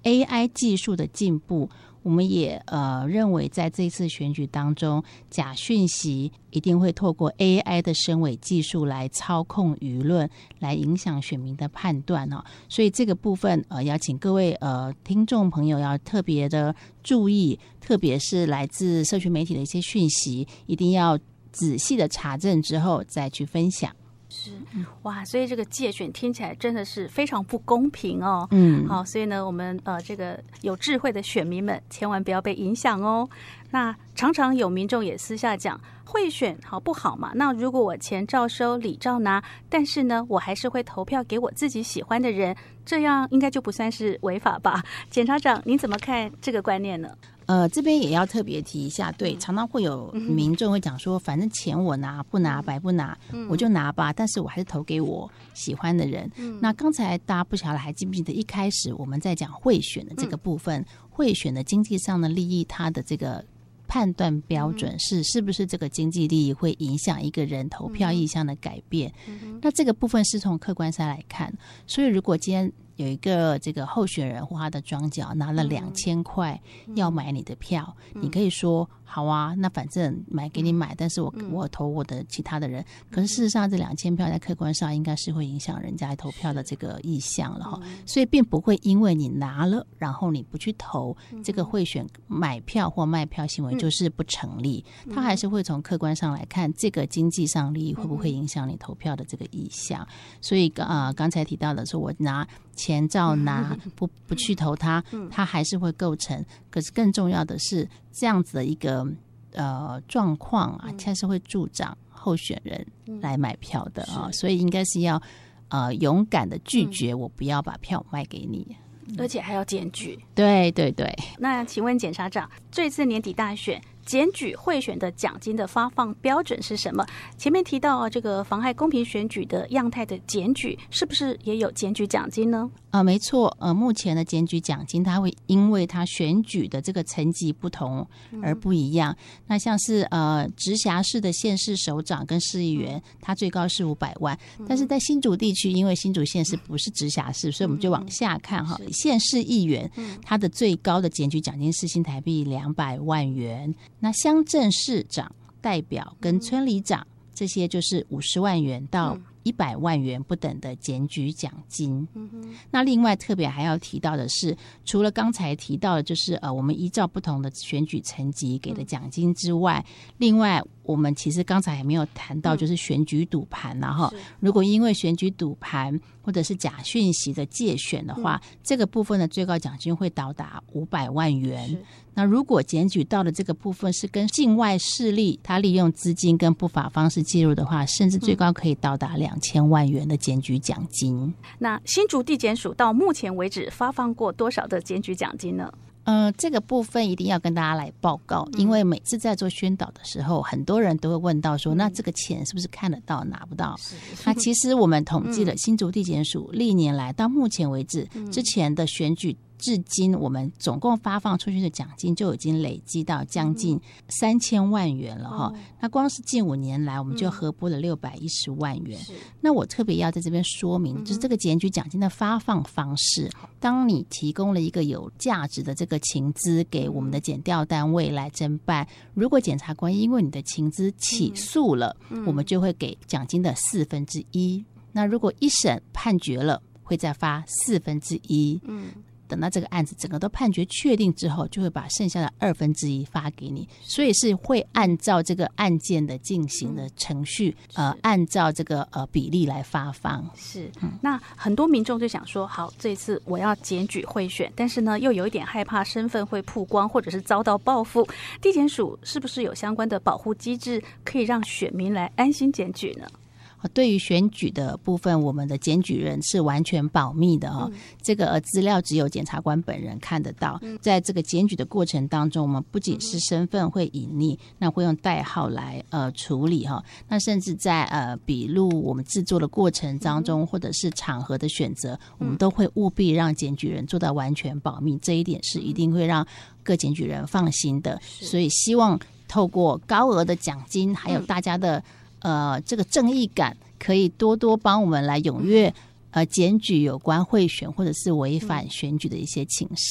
AI 技术的进步，我们也认为在这一次选举当中，假讯息一定会透过 AI 的深伪技术来操控舆论，来影响选民的判断所以这个部分要请各位听众朋友要特别的注意，特别是来自社群媒体的一些讯息，一定要仔细的查证之后再去分享。 是哇，所以这个介选听起来真的是非常不公平哦。好，所以呢，我们这个有智慧的选民们千万不要被影响哦。那常常有民众也私下讲，贿选好不好嘛？那如果我钱照收，礼照拿，但是呢，我还是会投票给我自己喜欢的人，这样应该就不算是违法吧？检察长，您怎么看这个观念呢？ 这边也要特别提一下，对，常常会有民众会讲说，反正钱我拿不拿白不拿，我就拿吧，但是我还是投给我喜欢的人。那刚才大家不晓得还记不记得一开始我们在讲贿选的这个部分，贿选的经济上的利益，它的这个判断标准是不是这个经济利益会影响一个人投票意向的改变。那这个部分是从客观上来看，所以如果今天有一个这个候选人或他的庄脚拿了2000块要买你的票，你可以说好啊，那反正买给你买，但是我投我的其他的人。可是事实上这2000票在客观上应该是会影响人家投票的这个意向了所以并不会因为你拿了然后你不去投，这个贿选买票或卖票行为就是不成立，他还是会从客观上来看这个经济上利益会不会影响你投票的这个意向。所以刚才提到的说我拿钱照拿不去投他还是会构成。可是更重要的是这样子的一个状况它是会助长候选人来买票的所以应该是要勇敢的拒绝我不要把票卖给你， 而且还要检举。 对对对。 那请问检察长，这次年底大选检举贿选的奖金的发放标准是什么？前面提到这个妨害公平选举的样态的检举，是不是也有检举奖金呢？ 没错，目前的检举奖金它会因为它选举的这个层级不同而不一样。那像是直辖市的县市首长跟市议员，它最高是500万。但是在新竹地区，因为新竹县市不是直辖市，所以我们就往下看县市议员它的最高的检举奖金是新台币200万元。那乡镇市长、代表跟村里长这些就是50万元到100万元不等的检举奖金。那另外特别还要提到的是，除了刚才提到的就是我们依照不同的选举层级给的奖金之外，另外我们其实刚才还没有谈到就是选举赌盘如果因为选举赌盘或者是假讯息的介选的话，这个部分的最高奖金会到达500万元。那如果检举到的这个部分是跟境外势力他利用资金跟不法方式介入的话，甚至最高可以到达2000万元的检举奖金。 那新竹地检署到目前为止发放过多少的检举奖金呢？ 这个部分一定要跟大家来报告，因为每次在做宣导的时候，很多人都会问到说，那这个钱是不是看得到拿不到？那其实我们统计了新竹地检署历年来到目前为止之前的选举至今我们总共发放出去的奖金就已经累积到将近3000万元了那光是近5年来我们就核拨了610万元。那我特别要在这边说明，就是这个检举奖金的发放方式，当你提供了一个有价值的这个情资给我们的检调单位来侦办，如果检察官因为你的情资起诉了我们就会给奖金的1/4。那如果一审判决了会再发1/4。等到这个案子整个都判决确定之后，就会把剩下的1/2发给你，所以是会按照这个案件的进行的程序，按照这个比例来发放。 是，那很多民众就想说，好，这一次我要检举贿选，但是呢，又有一点害怕身份会曝光，或者是遭到报复。地检署是不是有相关的保护机制，可以让选民来安心检举呢？ 对于选举的部分，我们的检举人是完全保密的这个资料只有检察官本人看得到。在这个检举的过程当中，我们不仅是身份会隐匿，那会用代号来处理那甚至在笔录我们制作的过程当中，或者是场合的选择，我们都会务必让检举人做到完全保密，这一点是一定会让各检举人放心的。所以希望透过高额的奖金，还有大家的这个正义感，可以多多帮我们来踊跃检举有关贿选或者是违反选举的一些情势。